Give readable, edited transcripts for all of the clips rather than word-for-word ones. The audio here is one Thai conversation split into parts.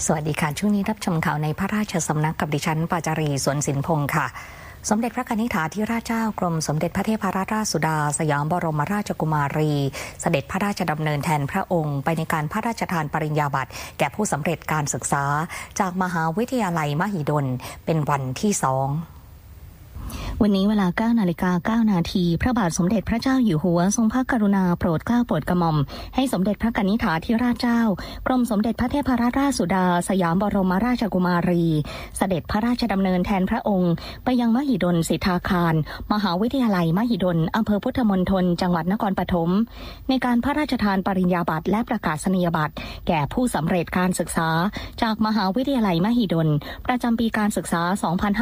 สวัสดีค่ะช่วงนี้รับชมข่าวในพระราชสำนักกับดิฉันปาจารีสวนสินพงศ์ค่ะสมเด็จพระกนิษฐาธิราชเจ้ากรมสมเด็จพระเทพรัตนราชสุดาสยามบรมราชกุมารีเสด็จพระราชดำเนินแทนพระองค์ไปในการพระราชทานปริญญาบัตรแก่ผู้สำเร็จการศึกษาจากมหาวิทยาลัยมหิดลเป็นวันที่2 วันนี้เวลา 9:09 น.พระบาทสมเด็จพระเจ้าอยู่หัวทรงพระกรุณาโปรดเกล้าโปรดกระหม่อมให้สมเด็จพระกนิษฐาธิราชเจ้ากรมสมเด็จพระเทพรัตนราชสุดาสยามบรมราชกุมารีเสด็จพระราชดำเนินแทนพระองค์ไปยังมหิดลสิทธาคารมหาวิทยาลัยมหิดลอำเภอพุทธมณฑลจังหวัดนครปฐมในการพระราชทานปริญญาบัตรและประกาศนียบัตรแก่ผู้สำเร็จการศึกษาจากมหาวิทยาลัยมหิดลประจำปีการศึกษา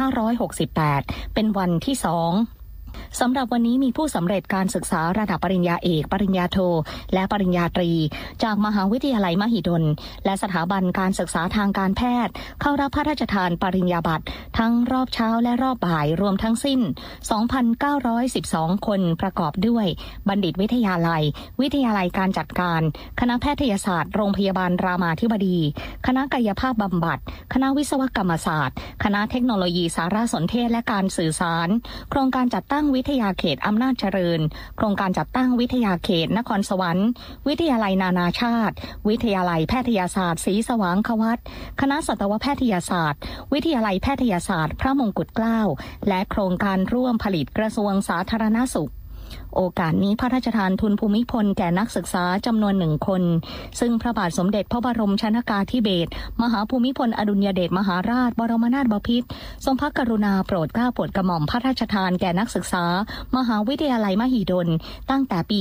2568 เป็นวันที่2สำหรับวันนี้มีผู้สำเร็จการศึกษาระดับปริญญาเอกปริญญาโทและปริญญาตรีจากมหาวิทยาลัยมหิดลและสถาบันการศึกษาทางการแพทย์เข้ารับพระราชทานปริญญาบัตรทั้งรอบเช้าและรอบบ่ายรวมทั้งสิ้น 2,912 คนประกอบด้วยบัณฑิตวิทยาลัยวิทยาลัยการจัดการคณะแพทยศาสตร์โรงพยาบาลรามาธิบดีคณะกายภาพบำบัดคณะวิศวกรรมศาสตร์คณะเทคโนโลยีสารสนเทศและการสื่อสารโครงการจัดตั้งวิทยาเขตอำนาจเจริญโครงการจัดตั้งวิทยาเขตนครสวรรค์วิทยาลัยนานาชาติวิทยาลัยแพทยศาสตร์ศรีสว่างควัตรคณะสัตวแพทยศาสตร์วิทยาลัยแพทยศาสตร์พระมงกุฎเกล้าและโครงการร่วมผลิตกระทรวงสาธารณสุขโอกาสนี้พระราชทานทุนภูมิพลแก่นักศึกษาจำนวน1คนซึ่งพระบาทสมเด็จพระบรมชนกาธิเบศรมหาภูมิพลอดุลยเดชมหาราชบรมนาถบพิตรทรงพระกรุณาโปรดเกล้าโปรดกระหม่อมพระราชทานแก่นักศึกษามหาวิทยาลัยมหิดลตั้งแต่ปี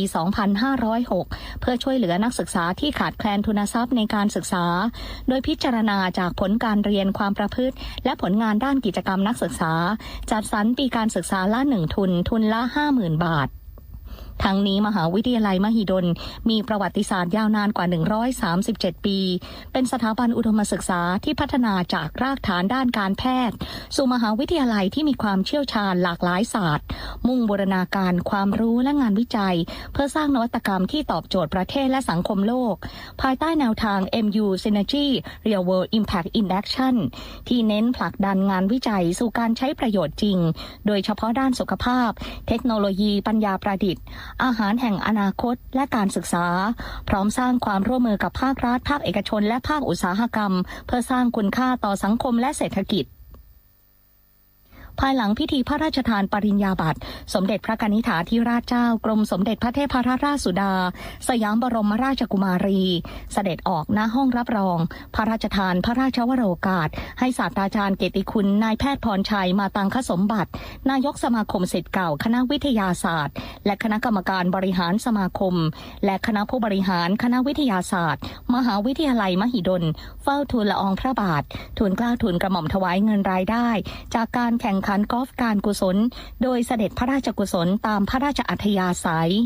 2506 เพื่อช่วยเหลือนักศึกษาที่ขาดแคลนทุนทรัพย์ในการศึกษาโดยพิจารณาจากผลการเรียนความประพฤติและผลงานด้านกิจกรรมนักศึกษาจัดสรรปีการศึกษาละ1ทุนละ 50,000 บาททั้งนี้มหาวิทยาลัยมหิดลมีประวัติศาสตร์ยาวนานกว่า137ปีเป็นสถาบันอุดมศึกษาที่พัฒนาจากรากฐานด้านการแพทย์สู่มหาวิทยาลัยที่มีความเชี่ยวชาญหลากหลายศาสตร์มุ่งบูรณาการความรู้และงานวิจัยเพื่อสร้างนวัตกรรมที่ตอบโจทย์ประเทศและสังคมโลกภายใต้แนวทาง MU Synergy Real World Impact in Action ที่เน้นผลักดันงานวิจัยสู่การใช้ประโยชน์จริงโดยเฉพาะด้านสุขภาพเทคโนโลยีปัญญาประดิษฐ์อาหารแห่งอนาคตและการศึกษาพร้อมสร้างความร่วมมือกับภาครัฐภาคเอกชนและภาคอุตสาหกรรมเพื่อสร้างคุณค่าต่อสังคมและเศรษฐกิจภายหลังพิธีพระราชทานปริญญาบัตรสมเด็จพระกนิษฐาธิราชเจ้ากรมสมเด็จพระเทพรัตนราชสุดาสยามบรมราชกุมารีเสด็จออกณห้องรับรองพระราชทานพระราชวโรกาสให้ศาสตราจารย์เกียรติคุณนายแพทย์พรชัยมาตังคสมบัตินายกสมาคมศิษย์เก่าคณะวิทยาศาสตร์และคณะกรรมการบริหารสมาคมและคณะผู้บริหารคณะวิทยาศาสตร์มหาวิทยาลัยมหิดลเฝ้าทูลละอองพระบาททูลเกล้าทูลกระหม่อมถวายเงินรายได้จากการแข่งขันกอล์ฟการกุศลโดยเสด็จพระราชกุศลตามพระราชอัธยาศัย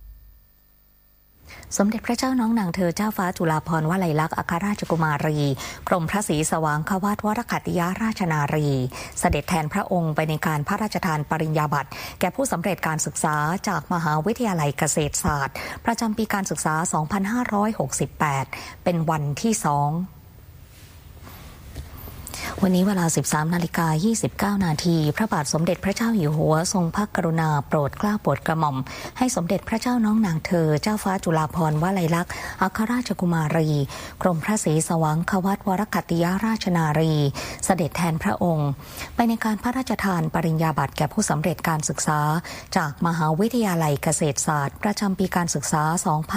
สมเด็จพระเจ้าน้องนางเธอเจ้าฟ้าจุฬาภรณ์วลัยลักษณ์อัครราชกุมารีกรมพระศรีสว่างควัตรวรคัตติยราชนารีเสด็จแทนพระองค์ไปในการพระราชทานปริญญาบัตรแก่ผู้สำเร็จการศึกษาจากมหาวิทยาลัยเกษตรศาสตร์ประจำปีการศึกษา 2568 เป็นวันที่2วันนี้เวลา 13:29 น.พระบาทสมเด็จพระเจ้าอยู่หัวทรงพระกรุณาโปรดเกล้าโปรดกระหม่อมให้สมเด็จพระเจ้าน้องนางเธอเจ้าฟ้าจุฬาภรณ์วลัยลักษณ์อัครราชกุมารีกรมพระศรีสว่างควัตรวรคัตติยราชนารีเสด็จแทนพระองค์ไปในการพระราชทานปริญญาบัตรแก่ผู้สำเร็จการศึกษาจากมหาวิทยาลัยเกษตรศาสตร์ประจำปีการศึกษา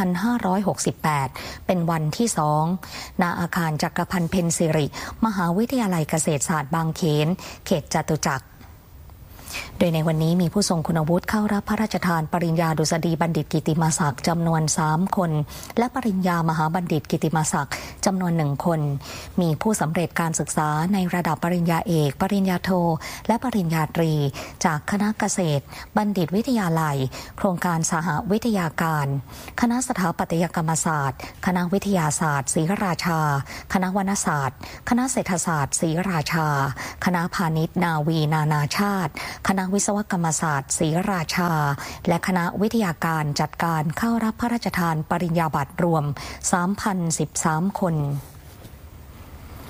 2568 เป็นวันที่2ณอาคารจักรพันธ์เพ็ญสิริมหาวิทยาลัยเกษตรศาสตร์บางเขนเขตจตุจักรโดยในวันนี้มีผู้ทรงคุณวุฒิเข้ารับพระราชทานปริญญาดุษฎีบัณฑิตกิตติมศักดิ์จำนวน3คนและปริญญามหาบัณฑิตกิตติมศักดิ์จำนวน1คนมีผู้สำเร็จการศึกษาในระดับปริญญาเอกปริญญาโทและปริญญาตรีจากคณะเกษตรบัณฑิตวิทยาลัยโครงการสหวิทยาการคณะสถาปัตยกรรมศาสตร์คณะวิทยาศาสตร์ศรีราชาคณะวรรณศาสตร์คณะเศรษฐศาสตร์ศรีราชาคณะพาณิชย์นาวีนานาชาติคณะวิศวกรรมศาสตร์ศรีราชาและคณะวิทยาการจัดการเข้ารับพระราชทานปริญญาบัตรรวม 3,013 คน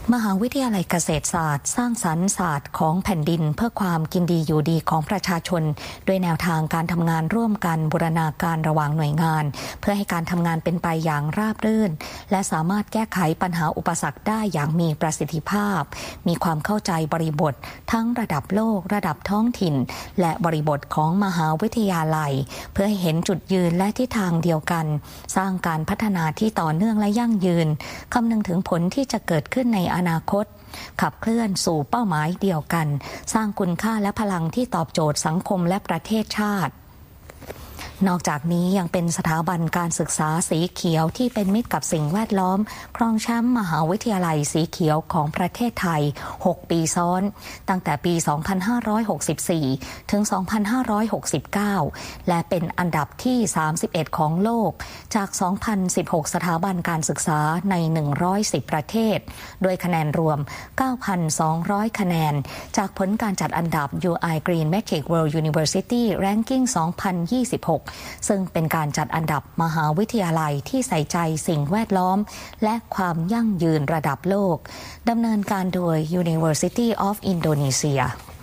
มหาวิทยาลัยเกษตรศาสตร์สร้างสรรค์ศาสตร์ของแผ่นดินเพื่อความกินดีอยู่ดีของประชาชนโดยแนวทางการทำงานร่วมกันบูรณาการระหว่างหน่วยงานเพื่อให้การทำงานเป็นไปอย่างราบรื่นและสามารถแก้ไขปัญหาอุปสรรคได้อย่างมีประสิทธิภาพมีความเข้าใจบริบททั้งระดับโลกระดับท้องถิ่นและบริบทของมหาวิทยาลัยเพื่อให้เห็นจุดยืนและทิศทางเดียวกันสร้างการพัฒนาที่ต่อเนื่องและยั่งยืนคำนึงถึงผลที่จะเกิดขึ้นในอนาคตขับเคลื่อนสู่เป้าหมายเดียวกันสร้างคุณค่าและพลังที่ตอบโจทย์สังคมและประเทศชาตินอกจากนี้ยังเป็นสถาบันการศึกษาสีเขียวที่เป็นมิตรกับสิ่งแวดล้อมครองแชมป์มหาวิทยาลัยสีเขียวของประเทศไทย6ปีซ้อนตั้งแต่ปี 2564 ถึง 2569 และเป็นอันดับที่ 31 ของโลกจาก 2,016 สถาบันการศึกษาใน 110 ประเทศด้วยคะแนนรวม 9,200 คะแนนจากผลการจัดอันดับ UI Green Metric World University Ranking 2026ซึ่งเป็นการจัดอันดับมหาวิทยาลัยที่ใส่ใจสิ่งแวดล้อมและความยั่งยืนระดับโลกดำเนินการโดย University of Indonesia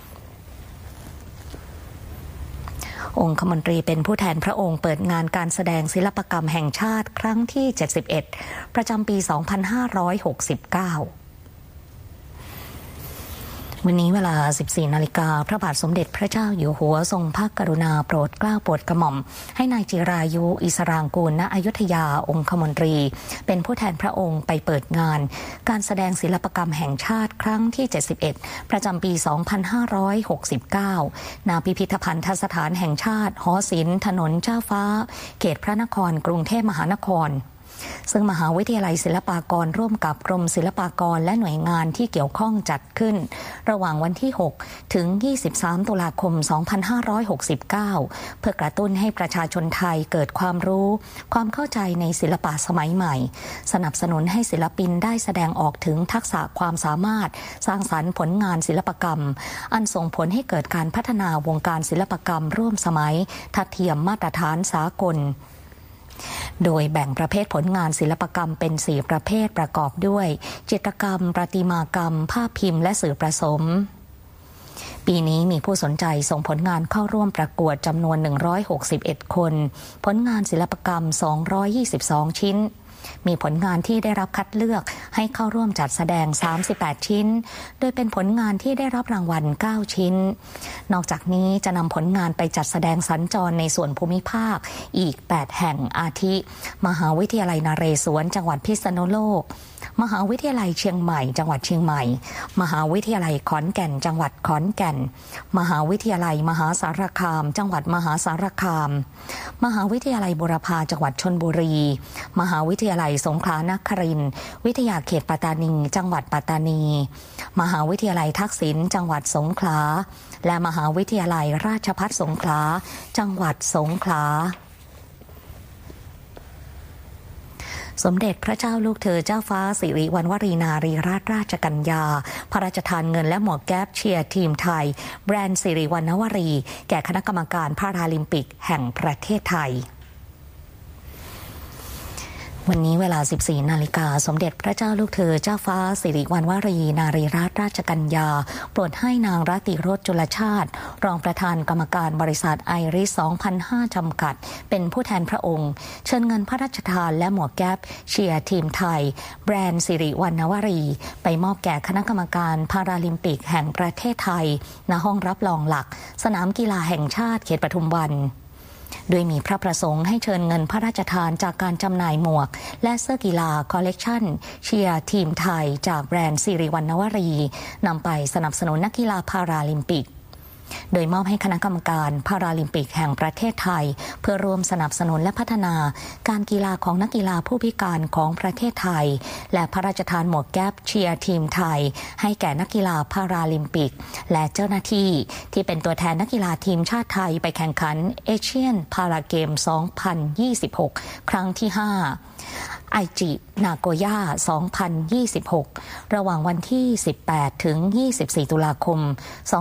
องคมนตรีเป็นผู้แทนพระองค์เปิดงานการแสดงศิลปกรรมแห่งชาติครั้งที่ 71 ประจำปี 2569วันนี้เวลา 14 นาฬิกาพระบาทสมเด็จพระเจ้าอยู่หัวทรงพระกรุณาโปรดเกล้าโปรดกระหม่อมให้นายจิรายุอิสรางกูลณอยุธยาองคมนตรีเป็นผู้แทนพระองค์ไปเปิดงานการแสดงศิลปกรรมแห่งชาติครั้งที่ 71 ประจำปี 2569 ณ พิพิธภัณฑสถานแห่งชาติหอศิลป์ถนนเจ้าฟ้าเขตพระนครกรุงเทพมหานครซึ่งมหาวิทยาลัยศิลปากรร่วมกับกรมศิลปากรและหน่วยงานที่เกี่ยวข้องจัดขึ้นระหว่างวันที่ 6 ถึง 23 ตุลาคม 2569 เพื่อกระตุ้นให้ประชาชนไทยเกิดความรู้ความเข้าใจในศิลปะสมัยใหม่สนับสนุนให้ศิลปินได้แสดงออกถึงทักษะความสามารถสร้างสรรค์ผลงานศิลปกรรมอันส่งผลให้เกิดการพัฒนาวงการศิลปกรรมร่วมสมัยทัดเทียมมาตรฐานสากลโดยแบ่งประเภทผลงานศิลปกรรมเป็น4ประเภทประกอบด้วยจิตรกรรมประติมากรรมภาพพิมพ์และสื่อผสมปีนี้มีผู้สนใจส่งผลงานเข้าร่วมประกวดจำนวน161คนผลงานศิลปกรรม222ชิ้นมีผลงานที่ได้รับคัดเลือกให้เข้าร่วมจัดแสดง38ชิ้นโดยเป็นผลงานที่ได้รับรางวัล9ชิ้นนอกจากนี้จะนำผลงานไปจัดแสดงสัญจรในส่วนภูมิภาคอีก8แห่งอาทิมหาวิทยาลัยนเรศวรจังหวัดพิษณุโลกมหาวิทยาลัยเชียงใหม่จังหวัดเชียงใหม่มหาวิทยาลัยขอนแก่นจังหวัดขอนแก่นมหาวิทยาลัยมหาสารคามจังหวัดมหาสารคามมหาวิทยาลัยบูรพาจังหวัดชลบุรีมหาวิทยาลัยสงขลานครินทร์วิทยาเขตปัตตานีจังหวัดปัตตานีมหาวิทยาลัยทักษิณจังหวัดสงขลาและมหาวิทยาลัยราชภัฏสงขลาจังหวัดสงขลาสมเด็จพระเจ้าลูกเธอเจ้าฟ้าสิริวัณวรีนารีราชกัญญาพระราชทานเงินและหมวกแก๊ปเชียร์ทีมไทยแบรนด์สิริวัณวรีแก่คณะกรรมการพาราลิมปิกแห่งประเทศไทยวันนี้เวลา 14 นาฬิกาสมเด็จพระเจ้าลูกเธอเจ้าฟ้าสิริวัณวรีนารีราชกัญญาโปรดให้นางรัติรสจุลชาติรองประธานกรรมการบริษัทไอริส 2005 จำกัดเป็นผู้แทนพระองค์เชิญเงินพระราชทานและหมวกแก๊ปเชียร์ทีมไทยแบรนด์สิริวัณวรีไปมอบแก่คณะกรรมการพาราลิมปิกแห่งประเทศไทยณห้องรับรองหลักสนามกีฬาแห่งชาติเขตปทุมวันโดยมีพระประสงค์ให้เชิญเงินพระราชทานจากการจำหน่ายหมวกและเสื้อกีฬาคอลเลกชันเชียร์ทีมไทยจากแบรนด์สิริวัณวรีนำไปสนับสนุนนักกีฬาพาราลิมปิกโดยมอบให้คณะกรรมการพาราลิมปิกแห่งประเทศไทยเพื่อร่วมสนับสนุนและพัฒนาการกีฬาของนักกีฬาผู้พิการของประเทศไทยและพระราชทานหมวกแก๊ปเชียร์ทีมไทยให้แก่นักกีฬาพาราลิมปิกและเจ้าหน้าที่ที่เป็นตัวแทนนักกีฬาทีมชาติไทยไปแข่งขันเอเชียนพาราเกม 2026 ครั้งที่ 5ไอจินาโกย่า 2026 ระหว่างวันที่ 18 ถึง 24 ตุลาคม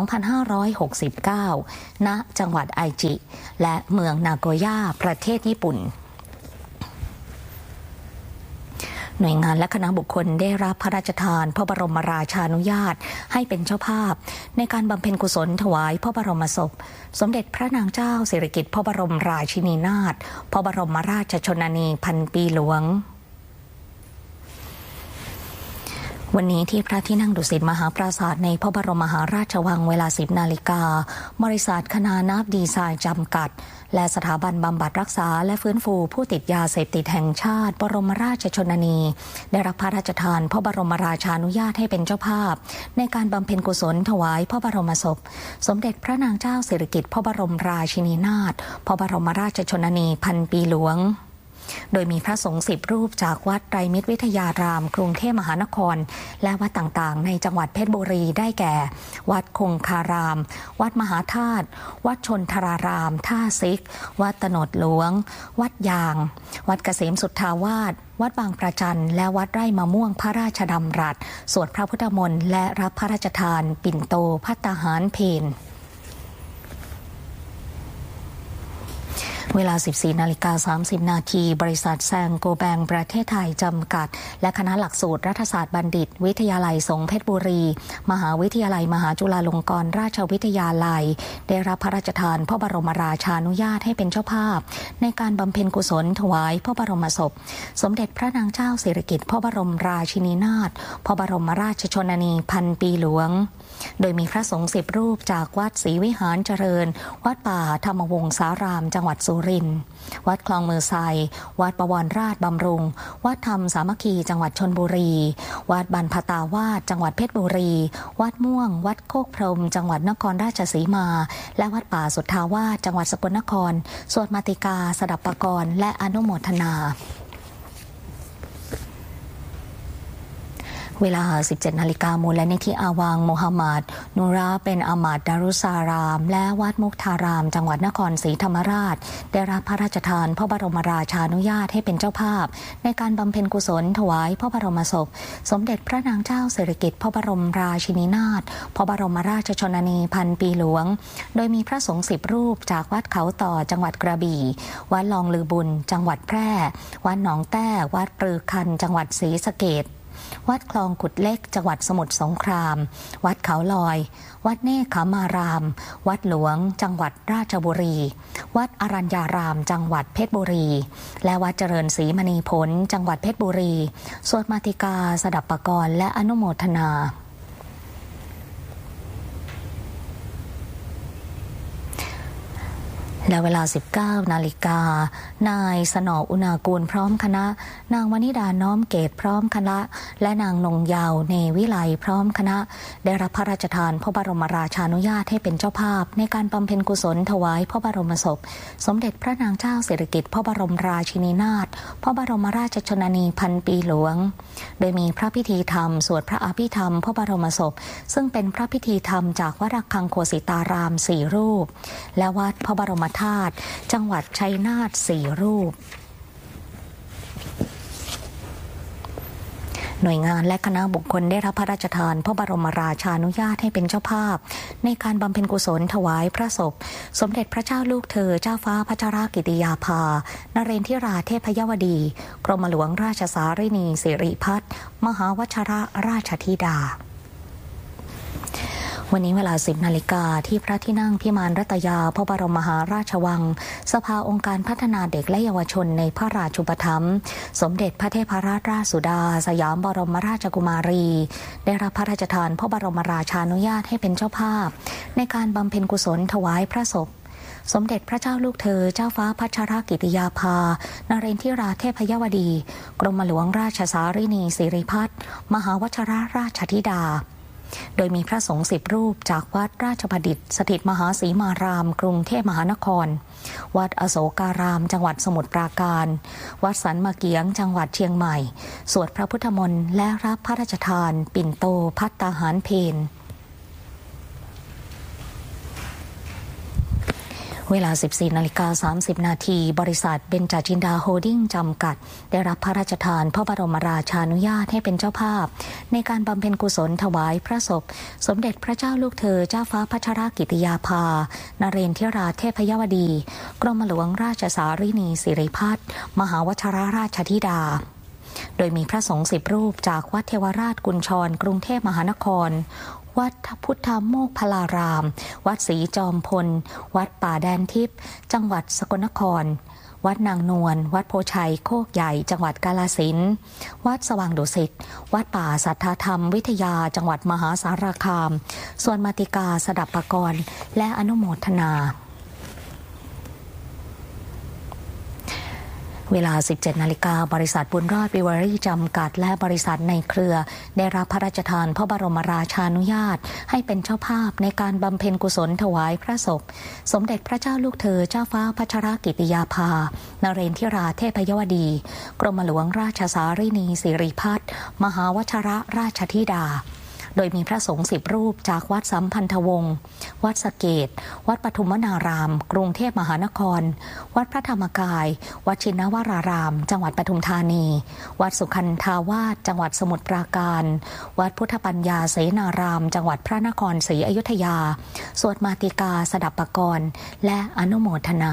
2569 ณ จังหวัดไอจิและเมืองนาโกย่าประเทศญี่ปุ่นหน่วยงานและคณะบุคคลได้รับพระราชทานพระบรมราชานุญาตให้เป็นเจ้าภาพในการบำเพ็ญกุศลถวายพระบรมศพสมเด็จพระนางเจ้าสิริกิติ์พระบรมราชินีนาถพระบรมราชชนนีพันปีหลวงวันนี้ที่พระที่นั่งดุสิตมหาปราสาทในพระบรมมหาราชวังเวลา 10 นาฬิกาบริษัทคณานาบดีไซน์จำกัดและสถาบันบำบัดรักษาและฟื้นฟูผู้ติดยาเสพติดแห่งชาติบรมราชชนนีได้รับพระราชทานพระบรมราชานุญาตให้เป็นเจ้าภาพในการบำเพ็ญกุศลถวายพระบรมศพสมเด็จพระนางเจ้าสิริกิติ์พระบรมราชินีนาถพระบรมราชชนนีพันปีหลวงโดยมีพระสงฆ์10 รูปจากวัดไตรมิตรวิทยารามกรุงเทพมหานครและวัดต่างๆในจังหวัดเพชรบุรีได้แก่วัดคงคารามวัดมหาธาตุวัดชนทรารามท่าซิกวัดตโนดหลวงวัดยางวัดเกษมสุทธาวาสวัดบางประจันและวัดไร่มะม่วงพระราชดำรัสสวดพระพุทธมนต์และรับพระราชทานปิ่นโตภัตตาหารเพลเวลา 14:30 นาทีบริษัทแซงโกแบงประเทศไทยจำกัดและคณะหลักสูตรรัฐศาสตร์บัณฑิตวิทยาลัยสงฆ์เพชรบุรีมหาวิทยาลัยมหาจุฬาลงกรณราชวิทยาลัยได้รับพระราชทานพระบรมราชานุญาตให้เป็นเจ้าภาพในการบำเพ็ญกุศลถวายพระบรมศพสมเด็จพระนางเจ้าสิริกิติ์พระบรมราชินีนาถพระบรมราชชนนีพันปีหลวงโดยมีพระสงฆ์10 รูปจากวัดศรีวิหารเจริญวัดป่าธรรมวงศารามจังหวัดสุรินทร์วัดคลองมือไซวัดบวรราชบำรุงวัดธรรมสามัคคีจังหวัดชลบุรีวัดบรรพตาวาสจังหวัดเพชรบุรีวัดม่วงวัดโคกพรหมจังหวัดนครราชสีมาและวัดป่าสุทธาวาสจังหวัดสกลนครสวดมาติกาสดับปกรณ์และอนุโมทนาเวลา 17 นาฬิกามูลนิธิอาวังโมฮัมหมัดนูราเป็นอามาดดารุสารามและวัดมุกทารามจังหวัดนครศรีธรรมราชได้รับพระราชทานพระบรมราชานุญาตให้เป็นเจ้าภาพในการบำเพ็ญกุศลถวายพระบรมศพสมเด็จพระนางเจ้าสิริกิติ์พระบรมราชินีนาถพระบรมราชชนนีพันปีหลวงโดยมีพระสงฆ์10 รูปจากวัดเขาต่อจังหวัดกระบี่วัดลองลือบุญจังหวัดแพร่วัดหนองแต้วัดปรือคันจังหวัดศรีสะเกษวัดคลองขุดเล็กจังหวัดสมุทรสงครามวัดเขาลอยวัดเนคขมารามวัดหลวงจังหวัดราชบุรีวัดอรัญญารามจังหวัดเพชรบุรีและวัดเจริญศรีมณีผลจังหวัดเพชรบุรีสวดมาติกาสดับปกรณ์และอนุโมทนาและเวลา 19 นาฬิกานายสนออุณากูลพร้อมคณะนางวนิดาน้อมเกตพร้อมคณะและนางนงยาวเนวิไลพร้อมคณะได้รับพระราชทานพระบรมราชานุญาตให้เป็นเจ้าภาพในการบำเพ็ญกุศลถวายพระบรมศพสมเด็จพระนางเจ้าสิริกิติ์พระบรมราชินีนาถพระบรมราชชนนีพันปีหลวงโดยมีพระพิธีธรรมสวดพระอภิธรรมพระบรมศพซึ่งเป็นพระพิธีธรรมจากวัดระฆังโคสิตาราม4 รูปและวัดพระบรมธาตุจังหวัดชัยนาท4 รูปหน่วยงานและคณะบุคคลได้รับพระราชทานพระบรมราชานุญาตให้เป็นเจ้าภาพในการบำเพ็ญกุศลถวายพระศพสมเด็จพระเจ้าลูกเธอเจ้าฟ้าพัชรกิติยาภานเรนทิราเทพยวดีกรมหลวงราชสารินีสิริพัฒน์มหาวชรราชธิดาวันนี้เวลา 10 นาฬิกาที่พระที่นั่งพิมานรัตยาพระบรมมหาราชวังสภาองค์การพัฒนาเด็กและเยาวชนในพระราชูปถัมภ์สมเด็จพระเทพราชราชสุดาสยามบรมราชกุมารีได้รับพระราชทานพระบรมราชานุญาตให้เป็นเจ้าภาพในการบำเพ็ญกุศลถวายพระศพสมเด็จพระเจ้าลูกเธอเจ้าฟ้าพัชรกิติยาภานเรนทิราเทพยวดีกรมหลวงราชสารินีสิริพัฒน์มหาวชรราชธิดาโดยมีพระสงฆ์10 รูปจากวัดราชประดิษฐ์สถิตมหาศรีมารามกรุงเทพมหานครวัดอโศการามจังหวัดสมุทรปราการวัดสันมะเกียงจังหวัดเชียงใหม่สวดพระพุทธมนต์และรับพระราชทานปิ่นโตภัตตาหารเพลเวลา 14:30 นาทีบริษัทเบญจจินดาโฮลดิ้งจำกัดได้รับพระราชทานพระบรมราชานุญาตให้เป็นเจ้าภาพในการบำเพ็ญกุศลถวายพระศพสมเด็จพระเจ้าลูกเธอเจ้าฟ้าพัชรกิติยาภานเรนทิราเทพยวดีกรมหลวงราชสารินีสิริพัฒน์มหาวชรราชธิดาโดยมีพระสงฆ์10 รูปจากวัดเทวราชกุญชรกรุงเทพมหานครวัดพุทธโมกขลารามวัดศรีจอมพลวัดป่าแดนทิพย์จังหวัดสกลนครวัดนางนวลวัดโพชัยโคกใหญ่จังหวัดกาฬสินธุ์วัดสว่างดุสิตวัดป่าสัทธธรรมวิทยาจังหวัดมหาสารคามส่วนมาติกาสดับปกรณ์และอนุโมทนาเวลา 17 นาฬิกาบริษัทบุญรอดบิวเวอรี่จำกัดและบริษัทในเครือได้รับพระราชทานพระบรมราชานุญาตให้เป็นเจ้าภาพในการบำเพ็ญกุศลถวายพระศพสมเด็จพระเจ้าลูกเธอเจ้าฟ้าพัชรกิติยาภานเรนทิราเทพยวดีกรมหลวงราชสารินีสิริพัฒน์มหาวชิรราชธิดาโดยมีพระสงฆ์10 รูปจากวัดสัมพันธวงศ์วัดสะเกษวัดปทุมวนารามกรุงเทพมหานครวัดพระธรรมกายวัดชินวรารามจังหวัดปทุมธานีวัดสุขันธาวาสจังหวัดสมุทรปราการวัดพุทธปัญญาเสนารามจังหวัดพระนครศรีอยุธยาสวดมาติกาสดับปกรณ์และอนุโมทนา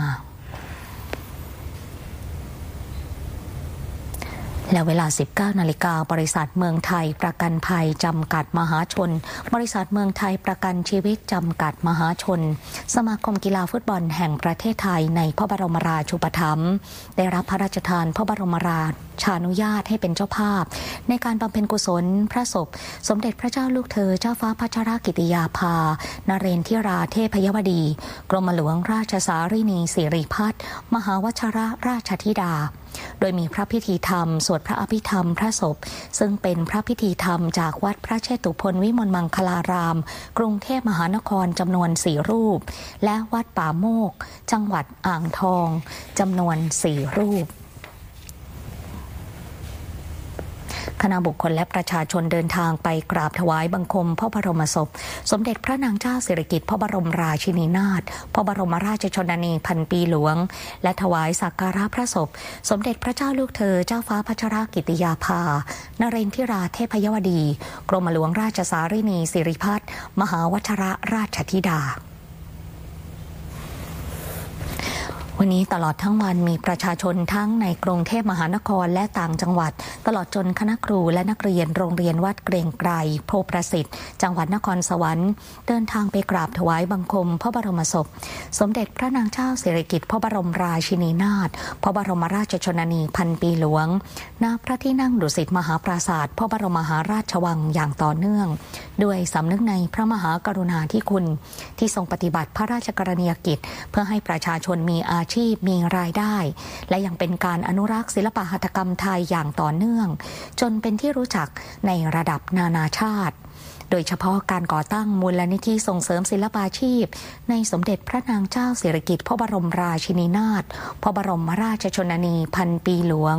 และเวลา 19 นาฬิกาบริษัทเมืองไทยประกันภัยจำกัดมหาชนบริษัทเมืองไทยประกันชีวิตจำกัดมหาชนสมาคมกีฬาฟุตบอลแห่งประเทศไทยในพระบรมราชูปถัมภ์ได้รับพระราชทานพระบรมราชานุญาตให้เป็นเจ้าภาพในการบำเพ็ญกุศลพระศพสมเด็จพระเจ้าลูกเธอเจ้าฟ้าพัชรกิติยาภานเรนทิราเทพยวดีกรมหลวงราชสารินีสิริพัฒน์มหาวชิรราชธิดาโดยมีพระพิธีธรรมสวดพระอภิธรรมพระศพซึ่งเป็นพระพิธีธรรมจากวัดพระเชตุพนวิมลมังคลารามกรุงเทพมหานครจำนวน4 รูปและวัดป่าโมกจังหวัดอ่างทองจำนวน4 รูปคณะบุคคลและประชาชนเดินทางไปกราบถวายบังคมพระบรมศพสมเด็จพระนางเจ้าสิริกิติ์พระบรมราชินีนาถพระบรมราชชนนีพันปีหลวงและถวายสักการะพระศพสมเด็จพระเจ้าลูกเธอเจ้าฟ้าพัชรกิติยาภานเรนทิราเทพยวดีกรมหลวงราชสารินีสิริพัฒน์มหาวชิรราชธิดาวันนี้ตลอดทั้งวันมีประชาชนทั้งในกรุงเทพมหานครและต่างจังหวัดตลอดจนคณะครูและนักเรียนโรงเรียนวัดเกรียงไกรโพประสิทธิ์จังหวัดนครสวรรค์เดินทางไปกราบถวายบังคมพระบรมศพสมเด็จพระนางเจ้าสิริกิติ์พระบรมราชินีนาถพระบรมราชชนนีพันปีหลวงณพระที่นั่งดุสิตมหาปราสาทพระบรมมหาราชวังอย่างต่อเนื่องด้วยสำนึกในพระมหากรุณาธิคุณที่ทรงปฏิบัติพระราชกรณียกิจเพื่อให้ประชาชนมีอาชีพมีรายได้และยังเป็นการอนุรักษ์ศิลปหัตถกรรมไทยอย่างต่อเนื่องจนเป็นที่รู้จักในระดับนานาชาติโดยเฉพาะการก่อตั้งมูลนิธิส่งเสริมศิลปาชีพในสมเด็จพระนางเจ้าสิริกิติ์พระบรมราชินีนาถพระบรมราชชนนีพันปีหลวง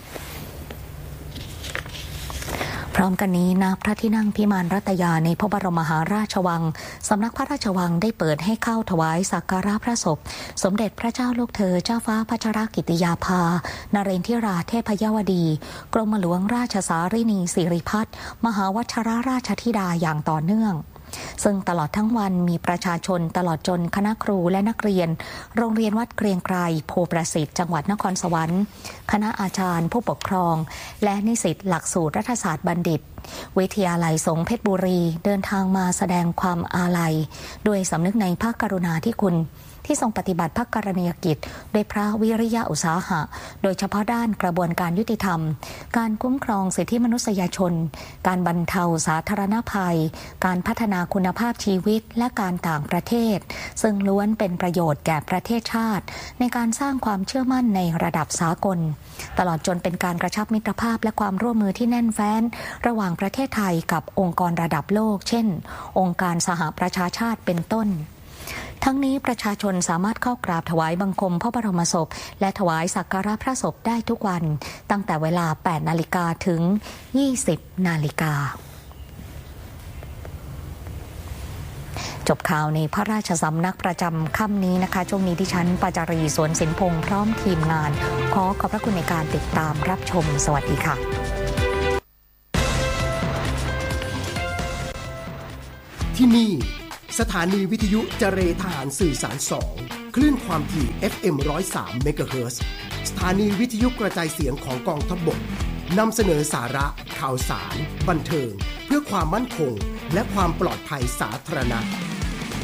พร้อมกันนี้ณพระที่นั่งพิมานรัตยาในพระบรมมหาราชวังสำนักพระราชวังได้เปิดให้เข้าถวายสักการะพระศพสมเด็จพระเจ้าลูกเธอเจ้าฟ้าพัชรกิติยาภานเรนทิราเทพยวดีกรมหลวงราชสารินีสิริพัฒน์มหาวชิรราชธิดาอย่างต่อเนื่องซึ่งตลอดทั้งวันมีประชาชนตลอดจนคณะครูและนักเรียนโรงเรียนวัดเกรียงไกรโพประสิทธิ์จังหวัดนครสวรรค์คณะอาจารย์ผู้ปกครองและนิสิตหลักสูตรรัฐศาสตร์บัณฑิตวิทยาลัยสงฆ์เพชรบุรีเดินทางมาแสดงความอาลัยด้วยสำนึกในพระกรุณาธิคุณที่ทรงปฏิบัติพระกรณียกิจด้วยพระวิริยะอุตสาหะโดยเฉพาะด้านกระบวนการยุติธรรมการคุ้มครองสิทธิมนุษยชนการบรรเทาสาธารณภัยการพัฒนาคุณภาพชีวิตและการต่างประเทศซึ่งล้วนเป็นประโยชน์แก่ประเทศชาติในการสร้างความเชื่อมั่นในระดับสากลตลอดจนเป็นการกระชับมิตรภาพและความร่วมมือที่แน่นแฟ้นระหว่างประเทศไทยกับองค์กรระดับโลกเช่นองค์การสหประชาชาติเป็นต้นทั้งนี้ประชาชนสามารถเข้ากราบถวายบังคมพระบรมศพและถวายสักการะพระศพได้ทุกวันตั้งแต่เวลา 8 นาฬิกาถึง 20 นาฬิกาจบข่าวในพระราชสำนักประจำค่ำนี้นะคะช่วงนี้ดิฉันปาจารีสวนสินพงษ์พร้อมทีมงานขอขอบพระคุณในการติดตามรับชมสวัสดีค่ะที่นี่สถานีวิทยุเจรทหารสื่อสาร2คลื่นความถี่ FM 103 เมกะเฮิรตซ์สถานีวิทยุกระจายเสียงของกองทัพบกนำเสนอสาระข่าวสารบันเทิงเพื่อความมั่นคงและความปลอดภัยสาธารณะ